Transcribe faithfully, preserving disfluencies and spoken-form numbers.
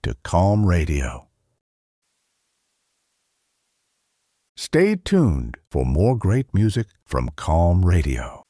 to Calm Radio. Stay tuned for more great music from Calm Radio.